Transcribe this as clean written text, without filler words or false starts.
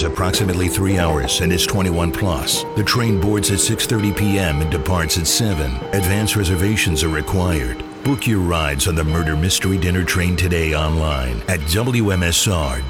is approximately 3 hours and is 21 plus. The train boards at 6:30 p.m. and departs at 7. Advance reservations are required. Book your rides on the Murder Mystery Dinner Train today online at WMSR.com.